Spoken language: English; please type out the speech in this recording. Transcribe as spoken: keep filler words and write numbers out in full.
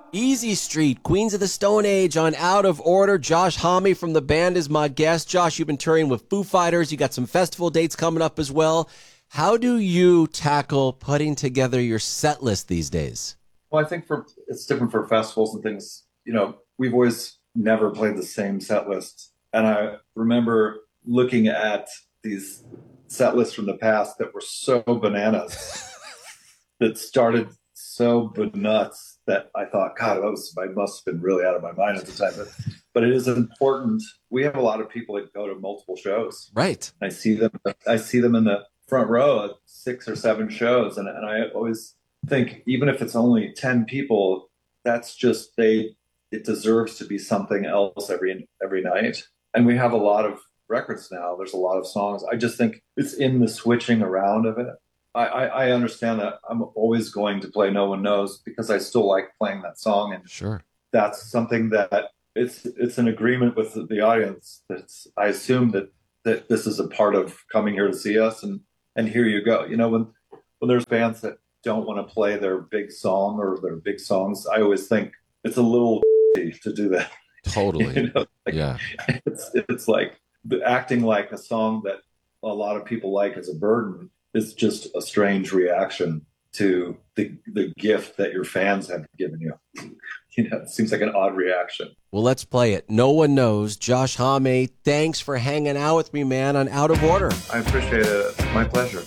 Easy Street, Queens of the Stone Age on Out of Order. Josh Homme from the band is my guest. Josh, you've been touring with Foo Fighters. You got some festival dates coming up as well. How do you tackle putting together your set list these days? Well, I think for it's different for festivals and things. You know, we've always never played the same set list. And I remember looking at these set lists from the past that were so bananas that started so nuts that I thought, God, that was, I must have been really out of my mind at the time. But, but it is important. We have a lot of people that go to multiple shows. Right. I see them. I see them in the front row at six or seven shows, and and I always think, even if it's only ten people, that's just they. It deserves to be something else every every night. And we have a lot of records now. There's a lot of songs. I just think it's in the switching around of it. I, I, I understand that I'm always going to play No One Knows because I still like playing that song, and Sure. that's something that it's it's an agreement with the, the audience. That's I assume that that this is a part of coming here to see us, and and here you go. You know, when when there's bands that don't want to play their big song or their big songs, I always think it's a little to do that. Totally. You know, like, Yeah. it's it's like acting like a song that a lot of people like as a burden is just a strange reaction to the the gift that your fans have given you. You know, it seems like an odd reaction. Well, let's play it. No One Knows. Josh Homme, thanks for hanging out with me, man, on Out of Order. I appreciate it. It's my pleasure.